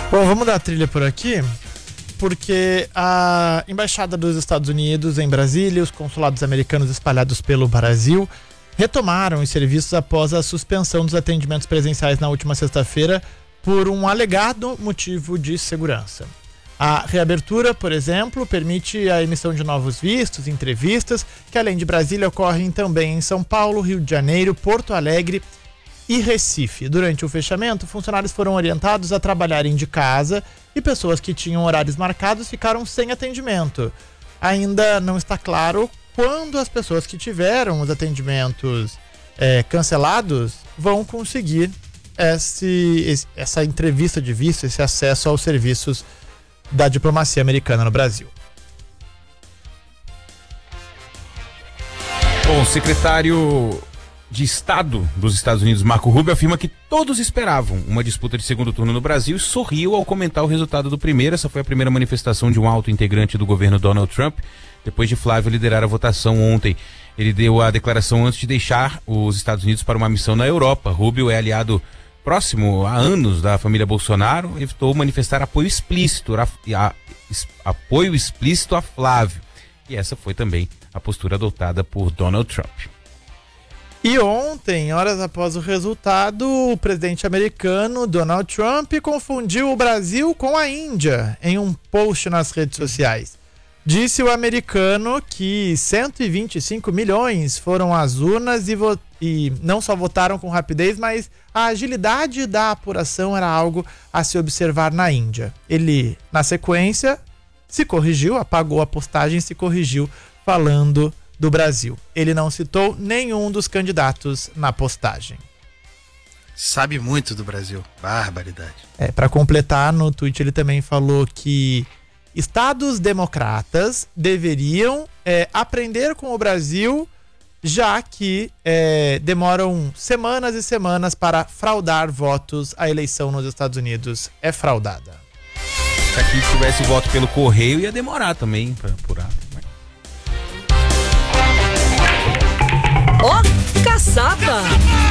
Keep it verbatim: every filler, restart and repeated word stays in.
Bom, vamos dar a trilha por aqui, porque a Embaixada dos Estados Unidos em Brasília e os consulados americanos espalhados pelo Brasil retomaram os serviços após a suspensão dos atendimentos presenciais na última sexta-feira por um alegado motivo de segurança. A reabertura, por exemplo, permite a emissão de novos vistos, entrevistas, que além de Brasília ocorrem também em São Paulo, Rio de Janeiro, Porto Alegre e Recife. Durante o fechamento, funcionários foram orientados a trabalharem de casa e pessoas que tinham horários marcados ficaram sem atendimento. Ainda não está claro quando as pessoas que tiveram os atendimentos é, cancelados vão conseguir esse, esse, essa entrevista de visto, esse acesso aos serviços da diplomacia americana no Brasil. Bom, o secretário de Estado dos Estados Unidos, Marco Rubio, afirma que todos esperavam uma disputa de segundo turno no Brasil e sorriu ao comentar o resultado do primeiro. Essa foi a primeira manifestação de um alto integrante do governo Donald Trump, depois de Flávio liderar a votação ontem. Ele deu a declaração antes de deixar os Estados Unidos para uma missão na Europa. Rubio é aliado próximo há anos da família Bolsonaro, evitou manifestar apoio explícito a, a, a, apoio explícito a Flávio. E essa foi também a postura adotada por Donald Trump. E ontem, horas após o resultado, o presidente americano Donald Trump confundiu o Brasil com a Índia em um post nas redes sociais. Disse o americano que cento e vinte e cinco milhões foram às urnas e, vo- e não só votaram com rapidez, mas a agilidade da apuração era algo a se observar na Índia. Ele, na sequência, se corrigiu, apagou a postagem e se corrigiu falando do Brasil. Ele não citou nenhum dos candidatos na postagem. Sabe muito do Brasil. Barbaridade. É, para completar, no tweet ele também falou que estados democratas deveriam é, aprender com o Brasil, já que é, demoram semanas e semanas para fraudar votos. A eleição nos Estados Unidos é fraudada. Se aqui tivesse voto pelo correio, ia demorar também para apurar. Ó, caçapa!